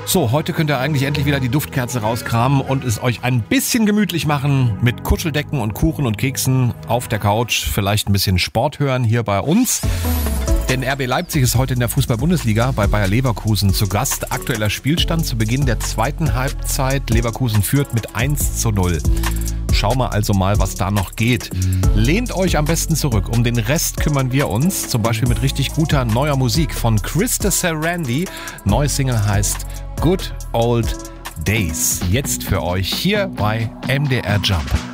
So, heute könnt ihr eigentlich endlich wieder die Duftkerze rauskramen und es euch ein bisschen gemütlich machen mit Kuscheldecken und Kuchen und Keksen auf der Couch. Vielleicht ein bisschen Sport hören hier bei uns. Denn RB Leipzig ist heute in der Fußball-Bundesliga bei Bayer Leverkusen zu Gast. Aktueller Spielstand zu Beginn der zweiten Halbzeit. Leverkusen führt mit 1:0. Schauen wir also mal, was da noch geht. Lehnt euch am besten zurück. Um den Rest kümmern wir uns. Zum Beispiel mit richtig guter neuer Musik von Krista Sarandí. Neue Single heißt Good Old Days. Jetzt für euch hier bei MDR Jump.